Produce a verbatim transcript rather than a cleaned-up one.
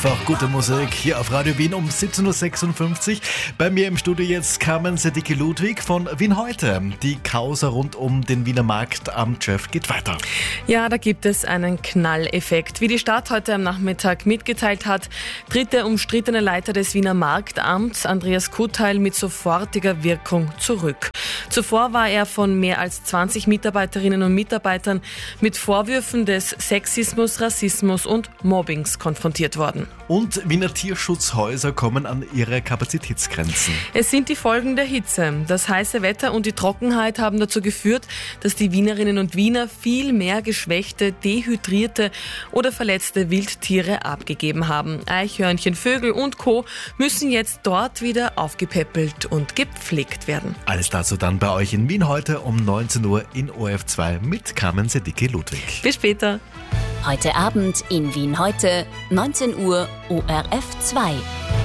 Einfach gute Musik hier auf Radio Wien um siebzehn Uhr sechsundfünfzig. Bei mir im Studio jetzt Carmen Sedicki-Ludwig von Wien heute. Die Causa rund um den Wiener Marktamt-Chef geht weiter. Ja, da gibt es einen Knalleffekt. Wie die Stadt heute am Nachmittag mitgeteilt hat, tritt der umstrittene Leiter des Wiener Marktamts, Andreas Kuteil, mit sofortiger Wirkung zurück. Zuvor war er von mehr als zwanzig Mitarbeiterinnen und Mitarbeitern mit Vorwürfen des Sexismus, Rassismus und Mobbings konfrontiert worden. Und Wiener Tierschutzhäuser kommen an ihre Kapazitätsgrenzen. Es sind die Folgen der Hitze. Das heiße Wetter und die Trockenheit haben dazu geführt, dass die Wienerinnen und Wiener viel mehr geschwächte, dehydrierte oder verletzte Wildtiere abgegeben haben. Eichhörnchen, Vögel und Co. müssen jetzt dort wieder aufgepäppelt und gepflegt werden. Alles dazu dann bei euch in Wien heute um neunzehn Uhr in O R F zwei mit Carmen Sedicki-Ludwig. Bis später. Heute Abend in Wien heute, neunzehn Uhr, O R F zwei.